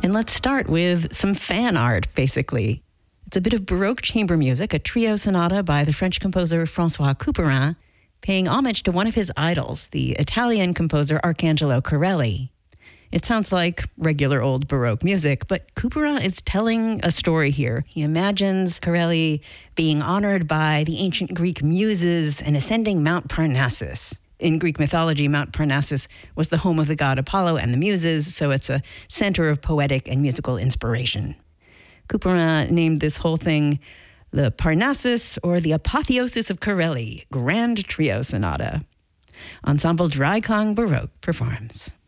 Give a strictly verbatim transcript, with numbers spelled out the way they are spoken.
And let's start with some fan art, basically. It's a bit of Baroque chamber music, a trio sonata by the French composer François Couperin, paying homage to one of his idols, the Italian composer Arcangelo Corelli. It sounds like regular old Baroque music, but Couperin is telling a story here. He imagines Corelli being honored by the ancient Greek muses and ascending Mount Parnassus. In Greek mythology, Mount Parnassus was the home of the god Apollo and the muses, so it's a center of poetic and musical inspiration. Couperin named this whole thing the Parnassus, or the Apotheosis of Corelli, Grand Trio Sonata. Ensemble Dreiklang Baroque performs.